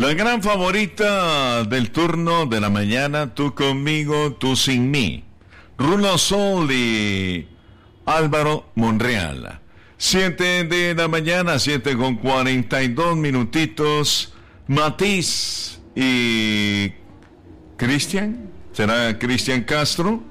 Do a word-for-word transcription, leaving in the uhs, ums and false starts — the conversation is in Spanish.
La gran favorita del turno de la mañana, Tú conmigo, tú sin mí. Rulo Sol y Álvaro Monreal. Siete de la mañana, siete con cuarenta y dos minutitos. Matiz y Cristian, ¿será Cristian Castro?